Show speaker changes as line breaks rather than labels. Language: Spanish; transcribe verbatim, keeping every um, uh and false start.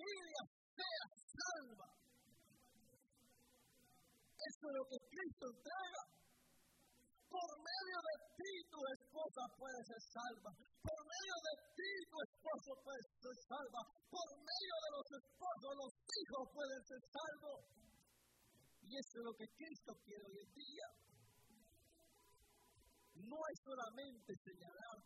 familia sea salva. Eso es lo que Cristo entrega. Por medio de ti tu esposa puede ser salva. Por medio de ti tu esposo puede ser salva. Por medio de los esposos los hijos pueden ser salvos. Y eso es lo que Cristo quiere hoy en día. No es solamente señalar